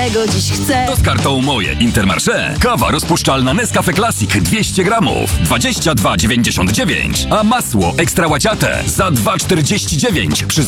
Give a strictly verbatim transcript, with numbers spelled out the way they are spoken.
czego dziś chcę. To z kartą Moje Intermarché. Kawa rozpuszczalna Nescafe Classic dwieście gramów, dwadzieścia dwa dziewięćdziesiąt dziewięć, a masło ekstra łaciate za dwa czterdzieści dziewięć przy